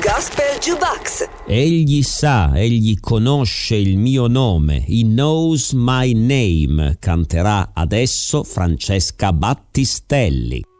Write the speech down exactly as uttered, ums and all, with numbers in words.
Gospel Jukebox. Egli sa, egli conosce il mio nome, he knows my name, canterà adesso Francesca Battistelli.